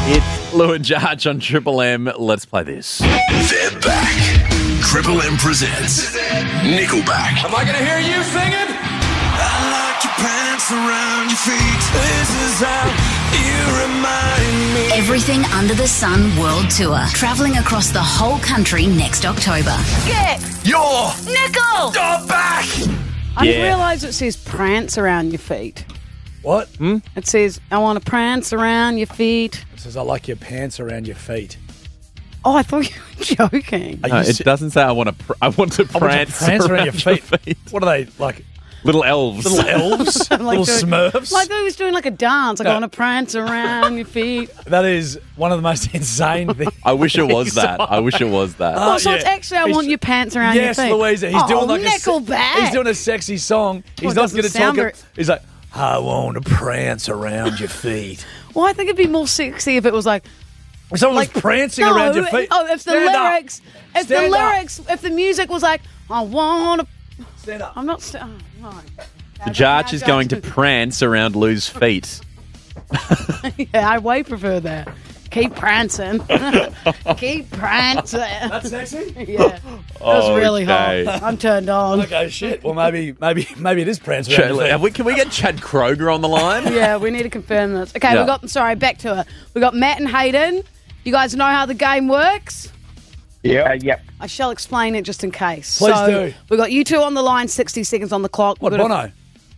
It's Lou and Jarch on Triple M. Let's play this. They're back. Triple M presents Nickelback. Am I gonna hear you singing? I like your pants around your feet. This is how you remind me. Everything Under the Sun World Tour, travelling across the whole country next October. Get You're Nickel! back. I didn't Yeah. realise it says prance around your feet. What? It says, I want to prance around your feet. It says, I like your pants around your feet. Oh, I thought you were joking. Are No, you it se- doesn't say I want to. I want to I want prance, to prance around your feet. What are they, like Little elves. little elves? Like little doing- Smurfs? Like he was doing like a dance. Like, No. I want to prance around your feet. That is one of the most insane things. I wish it was that. I wish it was that. Oh, so yeah. it's actually, I He's- want your pants around Yes, your feet. Louisa. He's doing like Nickelback. he's doing a sexy song. He's it not doesn't going to sound talk. very- He's like, I want to prance around your feet. Well, I think it'd be more sexy if it was like, If someone was prancing no, around your feet. Oh, if the Stand up. lyrics, Stand up. if the music was like, I want to, Stand up. I'm not. Oh, no. The Jarch is going to prance around Lou's feet. Yeah, I way prefer that. Keep prancing. Keep prancing. That's sexy? Yeah. That was really Okay. hot. I'm turned on. Okay, shit. Well, maybe it is prance around your feet. Can we get Chad Kroger on the line? Yeah, we need to confirm this. Okay, Yeah. back to it. We got Matt and Hayden. You guys know how the game works? Yep. I shall explain it just in case. Please so, do. We got you two on the line, 60 seconds on the clock. What, We've got Bono?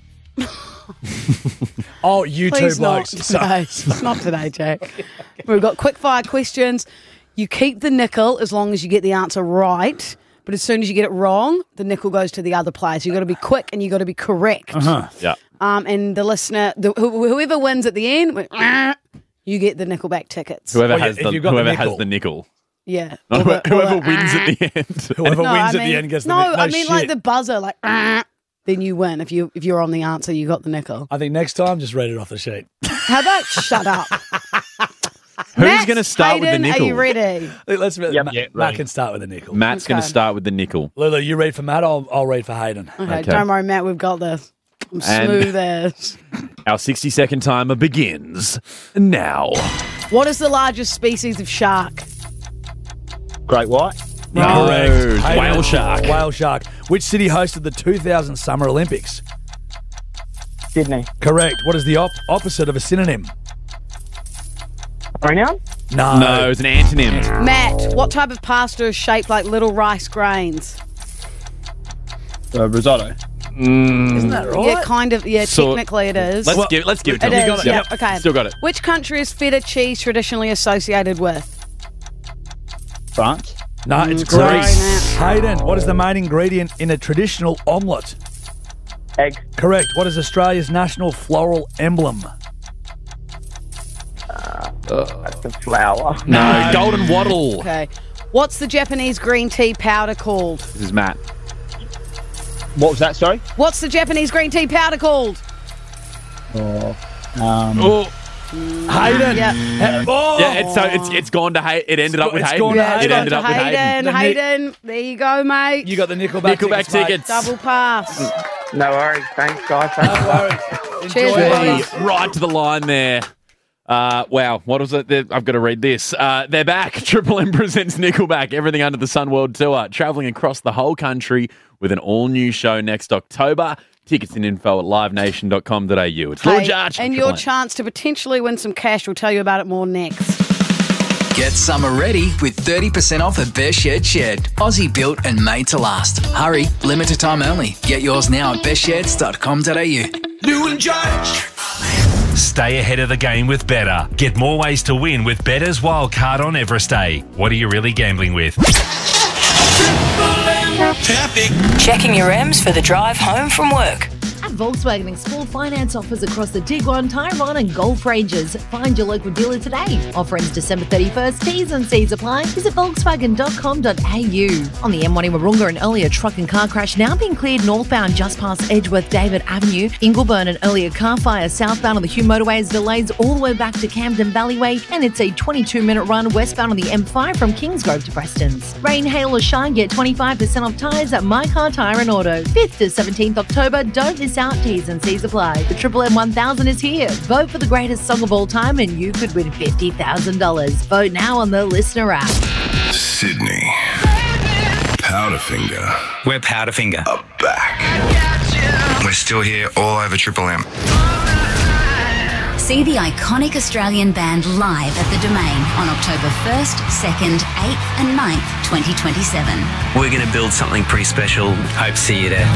Oh, you two Please not blokes. Sorry. today. Not today, Jack. We've got quick fire questions. You keep the nickel as long as you get the answer right. But as soon as you get it wrong, the nickel goes to the other player. So you've got to be quick and you've got to be correct. Yeah. And the listener, whoever wins at the end, you get the Nickelback tickets. Whoever Well, yeah, has if the you've got the whoever nickel. has the nickel. Yeah. Not whoever wins at the end. Whoever No, wins I at mean, the end gets the no, nickel. I mean like shit. the buzzer, like then you win. If you're on the answer, you got the nickel. I think next time, just read it off the sheet. How about shut up? Who's going to start with the Hayden, nickel? Are you ready? Let's Yep. Matt, Yeah, Matt right. can start with the nickel. Matt's going to Okay. start with the nickel. Lulu, you read for Matt. I'll read for Hayden. Okay, don't worry, Matt. We've got this. I'm And- smooth as. Our 60-second timer begins now. What is the largest species of shark? Great white. No, Correct. Hayden. whale shark. Whale shark. Which city hosted the 2000 Summer Olympics? Sydney. Correct. What is the opposite of a synonym? Pronoun? No. No, it's an antonym. Matt, what type of pasta is shaped like little rice grains? Risotto. Isn't that right? Yeah, kind of. Yeah, So- technically it is. Let's give it to It him. is. it. Yeah. Yep. Okay. Still got it. Which country is feta cheese traditionally associated with? France. No, it's Sorry, Greece. Matt. Hayden, what is the main ingredient in a traditional omelette? Egg. Correct. What is Australia's national floral emblem? That's a flower. No, golden wattle. Okay. What's the Japanese green tea powder called? This is Matt. What was that, sorry? What's the Japanese green tea powder called? Oh, Hayden. Yeah. Oh. yeah. It's gone to Hayden. It ended up with It's Hayden. gone to Yeah, It it's ended gone up to with Hayden. Hayden. There you go, mate. You got the Nickelback, Nickelback mate. tickets. Double pass. No worries. Thanks, guys. Thanks. No worries. Cheers, Enjoy, buddies. buddy. Right to the line there. Wow, what was it? I've got to read this. They're back. Triple M presents Nickelback, Everything Under the Sun World Tour, travelling across the whole country with an all-new show next October. Tickets and info at livenation.com.au. It's Lord Hey, Jarch. and your chance to potentially win some cash. We'll tell you about it more next. Get summer ready with 30% off at Best Shed Shed. Aussie built and made to last. Hurry, limited time only. Get yours now at bestsheds.com.au. Lou and Jarch. Stay ahead of the game with Betr. Get more ways to win with Better's Wildcard on Everest Day. What are you really gambling with? Traffic. Checking your M's for the drive home from work. At Volkswagen, explore finance offers across the Tiguan, Tyrone and Golf ranges. Find your local dealer today. Offer ends December 31st. T's and C's apply. Visit volkswagen.com.au. On the M1 in Warunga, an earlier truck and car crash now being cleared northbound just past Edgeworth David Avenue. Ingleburn, an earlier car fire southbound on the Hume motorway is delays all the way back to Camden Valleyway, and it's a 22-minute run westbound on the M5 from Kingsgrove to Preston's. Rain, hail or shine, get 25% off tyres at My Car Tyre and Auto. 5th to 17th October, don't miss out out. T's and C's apply. The Triple M 1000 is here. Vote for the greatest song of all time and you could win $50,000. Vote now on the Listener app. Sydney. Powderfinger. We're Powderfinger. Are back. We're still here all over Triple M. See the iconic Australian band live at the Domain on October 1st, 2nd, 8th and 9th, 2027. We're going to build something pretty special. Hope to see you there.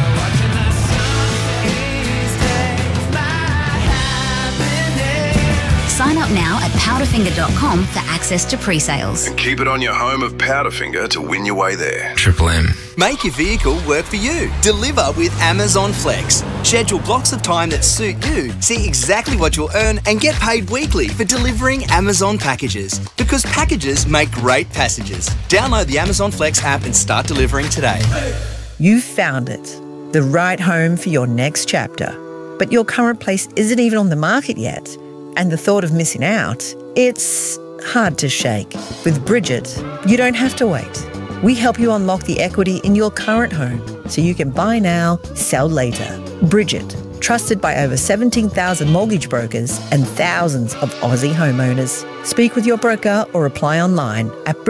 Sign up now at powderfinger.com for access to pre-sales. And keep it on your home of Powderfinger to win your way there. Triple M. Make your vehicle work for you. Deliver with Amazon Flex. Schedule blocks of time that suit you. See exactly what you'll earn and get paid weekly for delivering Amazon packages. Because packages make great passengers. Download the Amazon Flex app and start delivering today. You've found it. The right home for your next chapter. But your current place isn't even on the market yet. And the thought of missing out, it's hard to shake. With Bridget, you don't have to wait. We help you unlock the equity in your current home so you can buy now, sell later. Bridget, trusted by over 17,000 mortgage brokers and thousands of Aussie homeowners. Speak with your broker or apply online at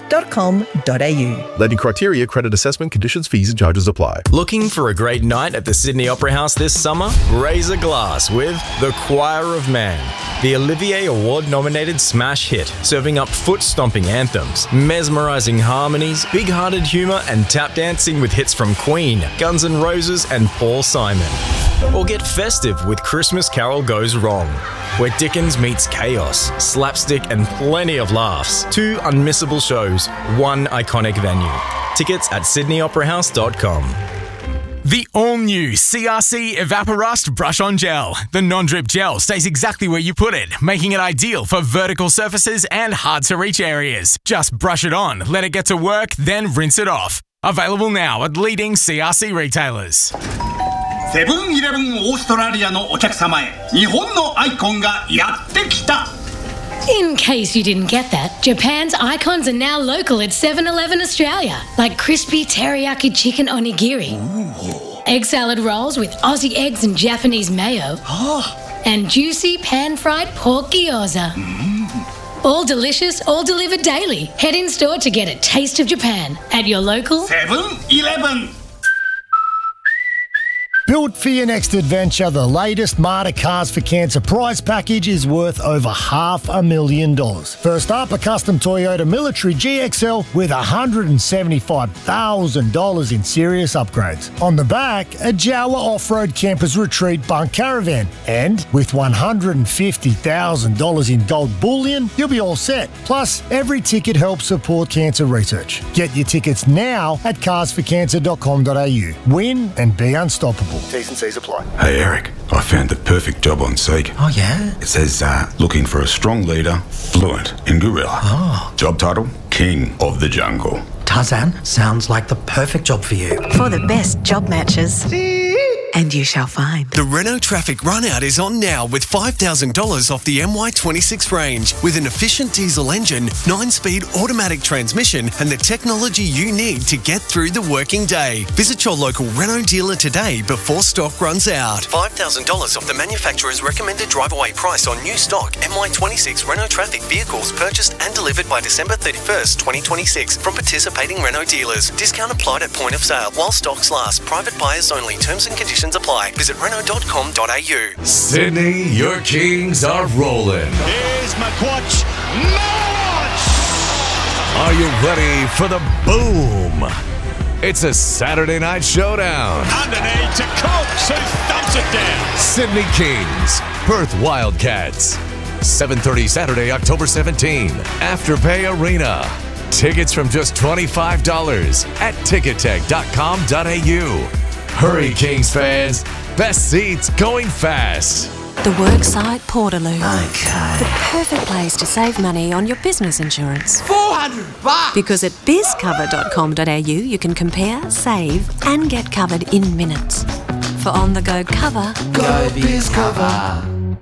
bridget.com.au. Lending criteria, credit assessment, conditions, fees and charges apply. Looking for a great night at the Sydney Opera House this summer? Raise a glass with The Choir of Man, the Olivier Award-nominated smash hit, serving up foot-stomping anthems, mesmerising harmonies, big-hearted humour and tap dancing with hits from Queen, Guns N' Roses and Paul Simon. Or get festive with Christmas Carol Goes Wrong, where Dickens meets chaos, slapstick and plenty of laughs. 2 unmissable shows, 1 iconic venue. Tickets at sydneyoperahouse.com. The all-new CRC Evaporust Brush-On Gel. The non-drip gel stays exactly where you put it, making it ideal for vertical surfaces and hard-to-reach areas. Just brush it on, let it get to work, then rinse it off. Available now at leading CRC retailers. セブンイレブンオーストラリアのお客様へ日本のアイコンがやってきた In case you didn't get that, Japan's icons are now local at 7-Eleven Australia, like crispy teriyaki chicken onigiri, egg salad rolls with Aussie eggs and Japanese mayo, and juicy pan-fried pork gyoza. All delicious, all delivered daily. Head in store to get a taste of Japan at your local 7-Eleven. Built for your next adventure, the latest Marta Cars for Cancer prize package is worth over $500,000. First up, a custom Toyota Military GXL with $175,000 in serious upgrades. On the back, a Jawa Off-Road Campers Retreat Bunk Caravan. And with $150,000 in gold bullion, you'll be all set. Plus, every ticket helps support cancer research. Get your tickets now at carsforcancer.com.au. Win and be unstoppable. T's and C's apply. Hey Eric, I found the perfect job on Seek. Oh yeah? It says looking for a strong leader, fluent in gorilla. Oh. Job title, King of the Jungle. Tarzan, sounds like the perfect job for you. For the best job matches. And you shall find. The Renault Traffic Runout is on now with $5,000 off the MY26 range with an efficient diesel engine, 9-speed automatic transmission and the technology you need to get through the working day. Visit your local Renault dealer today before stock runs out. $5,000 off the manufacturer's recommended drive-away price on new stock MY26 Renault Traffic vehicles purchased and delivered by December 31st, 2026 from participating Renault dealers. Discount applied at point of sale while stocks last. Private buyers only. Terms and conditions apply. Visit Renault.com.au. Sydney, your Kings are rolling. Here's McQuatch. Are you ready for the boom? It's a Saturday night showdown. Underneath to Cox, who thumps it down. Sydney Kings, Perth Wildcats. 7:30 Saturday, October 17. Afterpay Arena. Tickets from just $25 at tickettech.com.au. Hurry, Kings fans. Best seats going fast. The Worksite Portaloo. Okay. The perfect place to save money on your business insurance. $400! Because at bizcover.com.au you can compare, save and get covered in minutes. For on-the-go cover, go BizCover.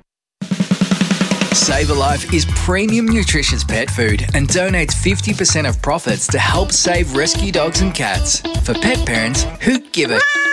Save a Life is premium nutritious pet food and donates 50% of profits to help save rescue dogs and cats. For pet parents who give it.